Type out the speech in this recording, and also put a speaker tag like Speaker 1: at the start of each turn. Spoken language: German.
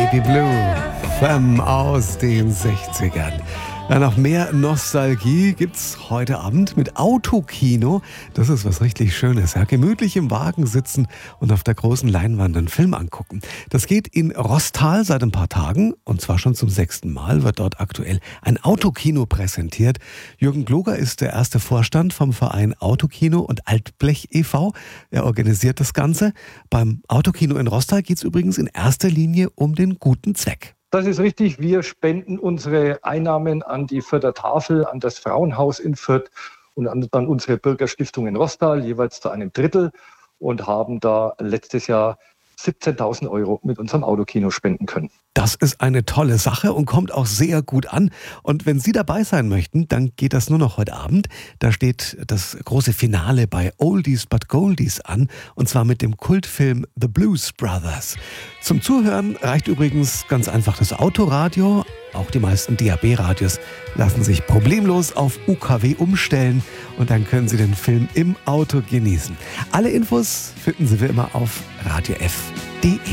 Speaker 1: Baby Blue, Femme aus den 60ern. Ja, noch mehr Nostalgie gibt's heute Abend mit Autokino. Das ist was richtig Schönes. Ja? Gemütlich im Wagen sitzen und auf der großen Leinwand einen Film angucken. Das geht in Rostal seit ein paar Tagen und zwar schon zum 6. Mal wird dort aktuell ein Autokino präsentiert. Jürgen Gloger ist der erste Vorstand vom Verein Autokino und Altblech e.V. Er organisiert das Ganze. Beim Autokino in Rostal geht's übrigens in erster Linie um den guten Zweck.
Speaker 2: Das ist richtig. Wir spenden unsere Einnahmen an die Fürther Tafel, an das Frauenhaus in Fürth und an unsere Bürgerstiftung in Rostal, jeweils zu einem Drittel, und haben da letztes Jahr 17.000 € mit unserem Autokino spenden können.
Speaker 1: Das ist eine tolle Sache und kommt auch sehr gut an. Und wenn Sie dabei sein möchten, dann geht das nur noch heute Abend. Da steht das große Finale bei Oldies but Goldies an. Und zwar mit dem Kultfilm The Blues Brothers. Zum Zuhören reicht übrigens ganz einfach das Autoradio. Auch die meisten DAB-Radios lassen sich problemlos auf UKW umstellen. Und dann können Sie den Film im Auto genießen. Alle Infos finden Sie wie immer auf radiof.de.